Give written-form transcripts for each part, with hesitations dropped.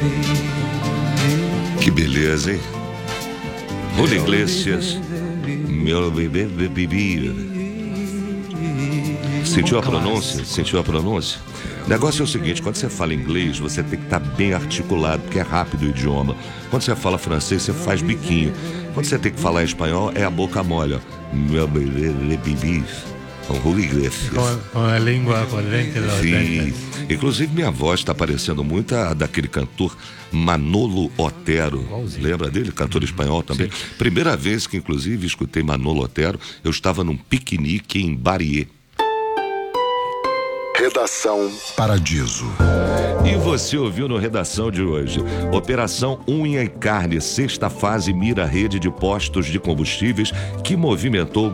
Que beleza, hein? Julio Iglesias, meu bebê. Sentiu a pronúncia? Sentiu a pronúncia? O negócio é o seguinte, quando você fala inglês, você tem que estar bem articulado, porque é rápido o idioma. Quando você fala francês, você faz biquinho. Quando você tem que falar espanhol, é a boca mole. Meu bebê. Julio Iglesias. Com a língua por dentro dos dentes. Inclusive minha voz está parecendo muito a daquele cantor Manolo Otero. Lembra dele? Cantor espanhol também. Sim. Primeira vez que inclusive escutei Manolo Otero, eu estava num piquenique em Barier. Redação Paradiso. E você ouviu no Redação de hoje. Operação Unha e Carne, sexta fase, mira a rede de postos de combustíveis que movimentou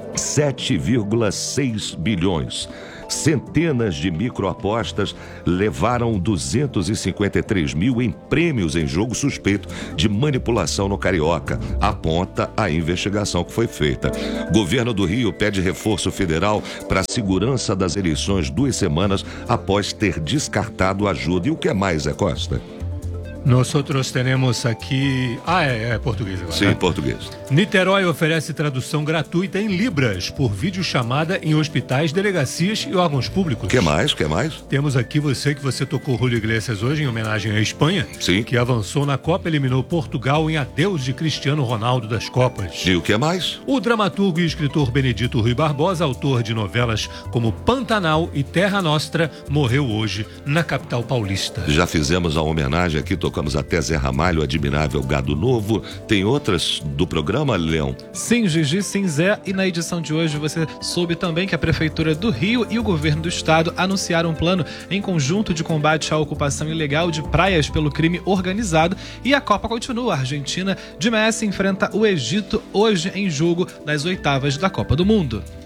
7,6 bilhões. Centenas de microapostas levaram 253 mil em prêmios em jogo suspeito de manipulação no Carioca, aponta a investigação que foi feita. Governo do Rio pede reforço federal para a segurança das eleições 2 semanas após ter descartado ajuda. E o que mais, Zé Costa? Nosotros temos aqui... é português agora. Sim, né? português. Niterói oferece tradução gratuita em Libras por videochamada em hospitais, delegacias e órgãos públicos. O que mais? Temos aqui que você tocou Julio Iglesias hoje em homenagem à Espanha. Sim. Que avançou na Copa, eliminou Portugal em adeus de Cristiano Ronaldo das Copas. E o que mais? O dramaturgo e escritor Benedito Rui Barbosa, autor de novelas como Pantanal e Terra Nostra, morreu hoje na capital paulista. Já fizemos a homenagem aqui, tocamos até Zé Ramalho, Admirável Gado Novo. Tem outras do programa, Leão? Sim, Gigi, sim, Zé. E na edição de hoje você soube também que a Prefeitura do Rio e o Governo do Estado anunciaram um plano em conjunto de combate à ocupação ilegal de praias pelo crime organizado. E a Copa continua. A Argentina de Messi enfrenta o Egito hoje em jogo das oitavas da Copa do Mundo.